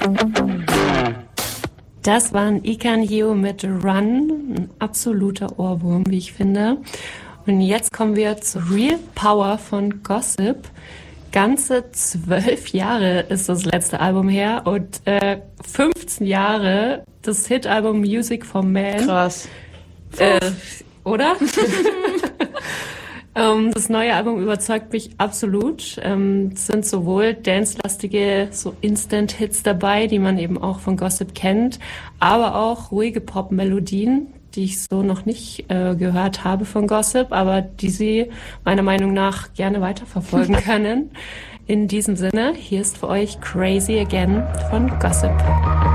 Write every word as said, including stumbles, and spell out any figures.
Das waren Ikan Yeo mit Run, ein absoluter Ohrwurm, wie ich finde. Und jetzt kommen wir zu Real Power von Gossip. Ganze zwölf Jahre ist das letzte Album her und äh, fünfzehn Jahre das Hitalbum Music for Man. Krass. Äh, oder? ähm, das neue Album überzeugt mich absolut. Ähm, es sind sowohl dance-lastige, so Instant-Hits dabei, die man eben auch von Gossip kennt, aber auch ruhige Pop-Melodien, die ich so noch nicht äh, gehört habe von Gossip, aber die Sie meiner Meinung nach gerne weiterverfolgen können. In diesem Sinne, hier ist für euch Crazy Again von Gossip.